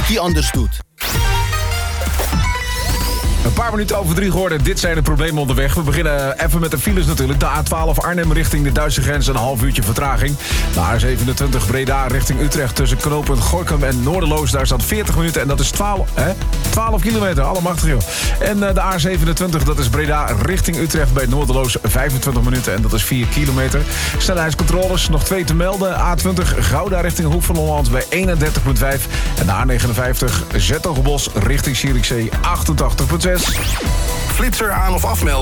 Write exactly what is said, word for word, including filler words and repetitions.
Nicky anders doet. Een paar minuten over drie geworden. Dit zijn de problemen onderweg. We beginnen even met de files natuurlijk. De A twaalf Arnhem richting de Duitse grens. Een half uurtje vertraging. De A zevenentwintig Breda richting Utrecht. Tussen knooppunt Gorinchem en Noorderloos. Daar staat veertig minuten. En dat is twaalf, hè? twaalf kilometer. Allemachtig joh. En uh, de A zevenentwintig, dat is Breda richting Utrecht. Bij Noorderloos vijfentwintig minuten. En dat is vier kilometer. Snelheidscontroles. Nog twee te melden. A twintig Gouda richting Hoek van Holland bij eenendertig komma vijf. En de A negenenvijftig Zetogenbos richting Zierikzee achtentachtig komma zes. Flitser aan of afmelden.